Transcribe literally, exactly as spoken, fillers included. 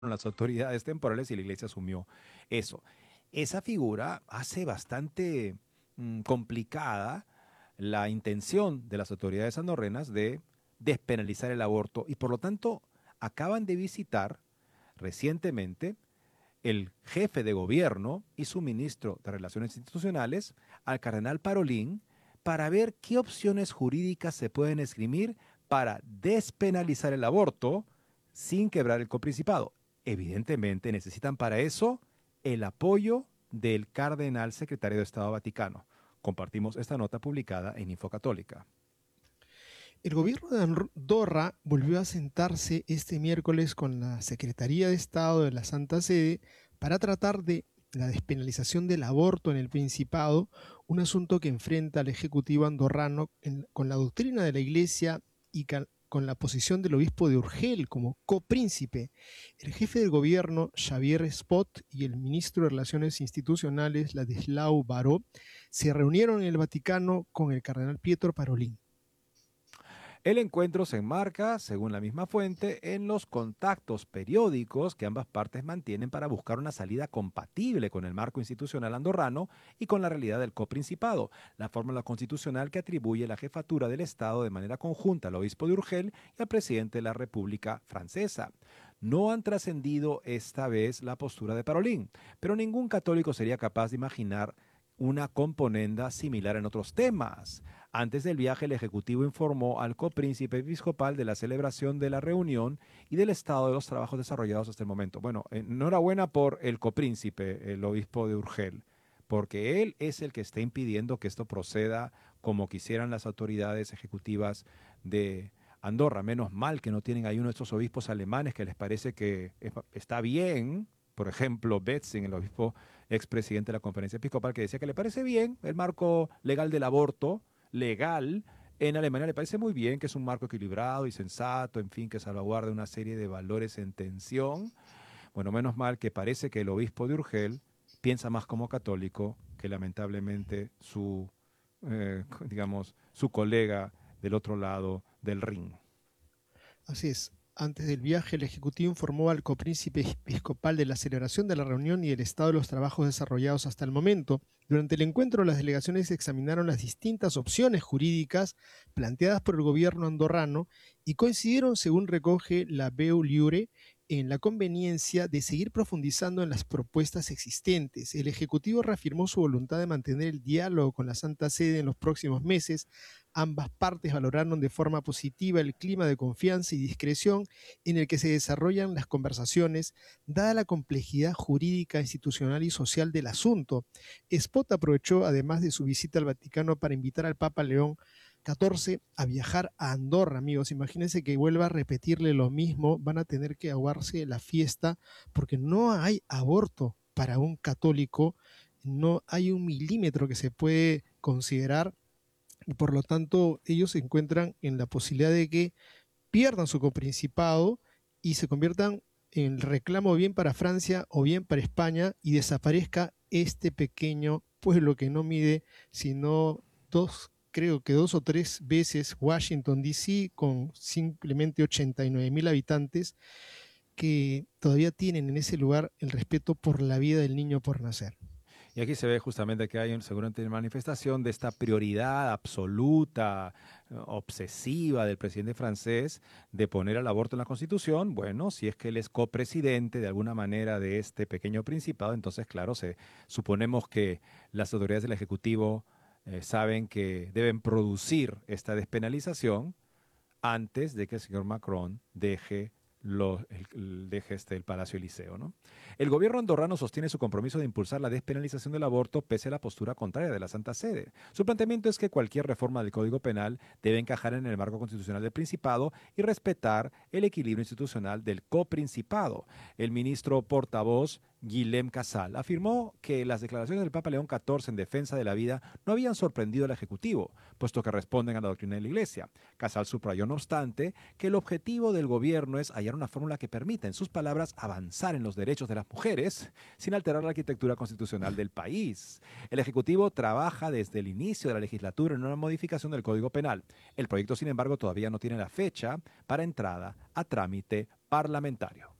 las autoridades temporales y la iglesia asumió eso. Esa figura hace bastante mm, complicada la intención de las autoridades andorrenas de despenalizar el aborto y por lo tanto acaban de visitar recientemente el jefe de gobierno y su ministro de Relaciones Institucionales, al cardenal Parolín, para ver qué opciones jurídicas se pueden esgrimir para despenalizar el aborto sin quebrar el coprincipado. Evidentemente necesitan para eso el apoyo del cardenal secretario de Estado Vaticano. Compartimos esta nota publicada en Infocatólica. El gobierno de Andorra volvió a sentarse este miércoles con la Secretaría de Estado de la Santa Sede para tratar de la despenalización del aborto en el Principado, un asunto que enfrenta al Ejecutivo andorrano en, con la doctrina de la Iglesia y ca, con la posición del obispo de Urgel como copríncipe. El jefe del gobierno, Xavier Espot, y el ministro de Relaciones Institucionales, Ladislau Baró, se reunieron en el Vaticano con el cardenal Pietro Parolin. El encuentro se enmarca, según la misma fuente, en los contactos periódicos que ambas partes mantienen para buscar una salida compatible con el marco institucional andorrano y con la realidad del coprincipado, la fórmula constitucional que atribuye la jefatura del Estado de manera conjunta al obispo de Urgel y al presidente de la República Francesa. No han trascendido esta vez la postura de Parolín, pero ningún católico sería capaz de imaginar una componenda similar en otros temas. Antes del viaje, el Ejecutivo informó al copríncipe episcopal de la celebración de la reunión y del estado de los trabajos desarrollados hasta el momento. Bueno, enhorabuena por el copríncipe, el obispo de Urgel, porque él es el que está impidiendo que esto proceda como quisieran las autoridades ejecutivas de Andorra. Menos mal que no tienen ahí uno de estos obispos alemanes que les parece que está bien. Por ejemplo, Betzing, el obispo expresidente de la Conferencia Episcopal, que decía que le parece bien el marco legal del aborto, legal, en Alemania le parece muy bien, que es un marco equilibrado y sensato, en fin, que salvaguarda una serie de valores en tensión. Bueno, menos mal que parece que el obispo de Urgel piensa más como católico que lamentablemente su, eh, digamos, su colega del otro lado del Rin. Así es. Antes del viaje, el Ejecutivo informó al copríncipe episcopal de la celebración de la reunión y del estado de los trabajos desarrollados hasta el momento. Durante el encuentro, las delegaciones examinaron las distintas opciones jurídicas planteadas por el gobierno andorrano y coincidieron, según recoge la Veu Lliure, en la conveniencia de seguir profundizando en las propuestas existentes. El Ejecutivo reafirmó su voluntad de mantener el diálogo con la Santa Sede en los próximos meses. Ambas partes valoraron de forma positiva el clima de confianza y discreción en el que se desarrollan las conversaciones, dada la complejidad jurídica, institucional y social del asunto. Espot aprovechó, además de su visita al Vaticano, para invitar al Papa León catorce a viajar a Andorra, amigos. Imagínense que vuelva a repetirle lo mismo, van a tener que aguarse la fiesta porque no hay aborto para un católico, no hay un milímetro que se puede considerar y por lo tanto ellos se encuentran en la posibilidad de que pierdan su coprincipado y se conviertan en reclamo bien para Francia o bien para España y desaparezca este pequeño pueblo que no mide sino dos creo que dos o tres veces Washington D C con simplemente ochenta y nueve mil habitantes que todavía tienen en ese lugar el respeto por la vida del niño por nacer. Y aquí se ve justamente que hay un, seguramente una manifestación de esta prioridad absoluta, obsesiva del presidente francés de poner al aborto en la Constitución. Bueno, si es que él es copresidente de alguna manera de este pequeño principado, entonces claro, se, suponemos que las autoridades del Ejecutivo Eh, saben que deben producir esta despenalización antes de que el señor Macron deje, lo, el, el, deje este, el Palacio Eliseo, ¿no? El gobierno andorrano sostiene su compromiso de impulsar la despenalización del aborto pese a la postura contraria de la Santa Sede. Su planteamiento es que cualquier reforma del Código Penal debe encajar en el marco constitucional del Principado y respetar el equilibrio institucional del coprincipado. El ministro portavoz Guillem Casal afirmó que las declaraciones del Papa León catorce en defensa de la vida no habían sorprendido al Ejecutivo, puesto que responden a la doctrina de la Iglesia. Casal subrayó, no obstante, que el objetivo del gobierno es hallar una fórmula que permita, en sus palabras, avanzar en los derechos de las mujeres sin alterar la arquitectura constitucional del país. El Ejecutivo trabaja desde el inicio de la legislatura en una modificación del Código Penal. El proyecto, sin embargo, todavía no tiene la fecha para entrada a trámite parlamentario.